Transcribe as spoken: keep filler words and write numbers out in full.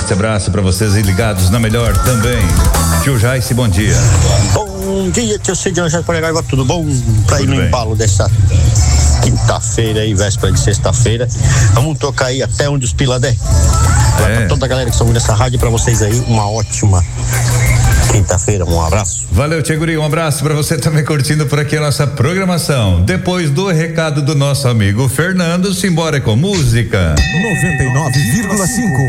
forte abraço para vocês e ligados na melhor também. Tio Jaice, bom dia. Bom dia, tio Cidão, já Paraguai, tudo bom? Pra ir no embalo dessa quinta-feira aí, véspera de sexta-feira. Vamos tocar aí até onde os pila der. É. Pra toda a galera que está ouvindo essa rádio, pra vocês aí, uma ótima quinta-feira, um abraço. Valeu, Tia Guri, um abraço pra você também curtindo por aqui a nossa programação. Depois do recado do nosso amigo Fernando, simbora com música. noventa e nove vírgula cinco